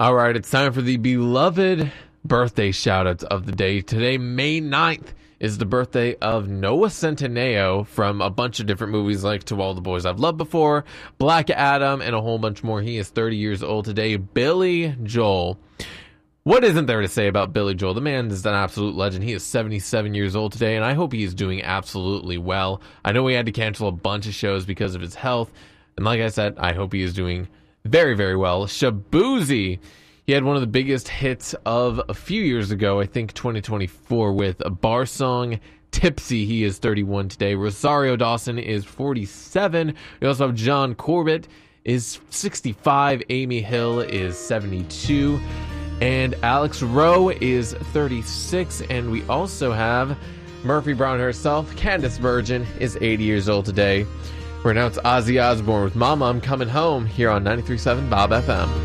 All right, it's time for the beloved birthday shout-outs of the day. Today, May 9th, is the birthday of Noah Centineo from a bunch of different movies like To All the Boys I've Loved Before, Black Adam, and a whole bunch more. He is 30 years old today. Billy Joel. What isn't there to say about Billy Joel? The man is an absolute legend. He is 77 years old today, and I hope he is doing absolutely well. I know he had to cancel a bunch of shows because of his health, and like I said, I hope he is doing very, very well. Shaboozey. He had one of the biggest hits of a few years ago, I think 2024, with a bar song, Tipsy. He is 31 today. Rosario Dawson is 47. We also have John Corbett is 65. Amy Hill is 72. And Alex Rowe is 36. And we also have Murphy Brown herself. Candace Virgin is 80 years old today. Right now it's Ozzy Osbourne with Mama, I'm Coming Home here on 93.7 Bob FM.